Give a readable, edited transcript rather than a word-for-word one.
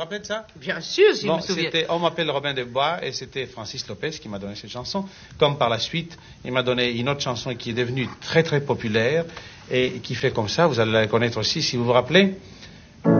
rappelez de ça? Bien sûr, si je me souviens. On m'appelle Robin des Bois et c'était Francis Lopez qui m'a donné cette chanson. Comme par la suite, il m'a donné une autre chanson qui est devenue très très populaire et qui fait comme ça. Vous allez la connaître aussi si vous vous rappelez.